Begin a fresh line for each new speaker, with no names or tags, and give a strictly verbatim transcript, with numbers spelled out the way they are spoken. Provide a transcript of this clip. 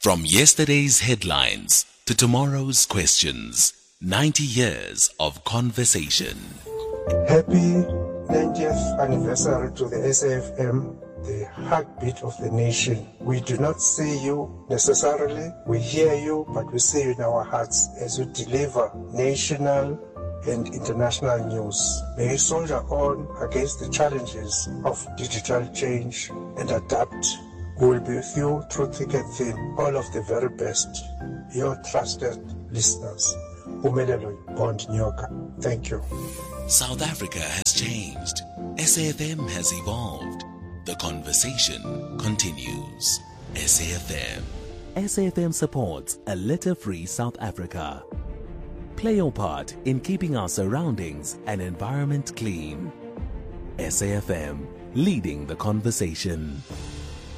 From yesterday's headlines to tomorrow's questions, ninety years of conversation.
Happy ninetieth anniversary to the S A F M, the heartbeat of the nation. We do not see you necessarily, we hear you, but we see you in our hearts as you deliver national and international news. May you soldier on against the challenges of digital change and adapt. We will be with you through thick and thin. All of the very best. Your trusted listeners. Umelelo Bond Nyoka. Thank you.
South Africa has changed. S A F M has evolved. The conversation continues. S A F M. S A F M supports a litter-free South Africa. Play your part in keeping our surroundings and environment clean. S A F M, leading the conversation.